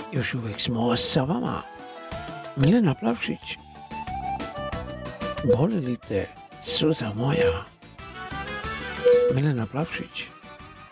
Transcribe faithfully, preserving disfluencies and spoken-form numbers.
Još uvijek smo sa vama. Milena Plavšić. Boli li te suza moja? Milena Plavšić.